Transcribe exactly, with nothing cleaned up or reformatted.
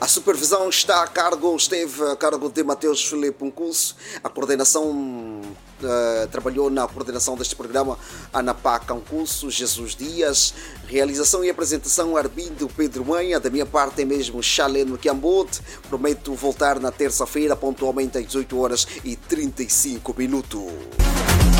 A supervisão está a cargo, esteve a cargo de Mateus Filipe Uncurso. A coordenação uh, trabalhou na coordenação deste programa Ana Paca Uncurso, Jesus Dias. Realização e apresentação Arbindo Pedro Manha. Da minha parte é mesmo Chaleno Kiambote. Prometo voltar na terça-feira, pontualmente às dezoito horas e trinta e cinco minutos.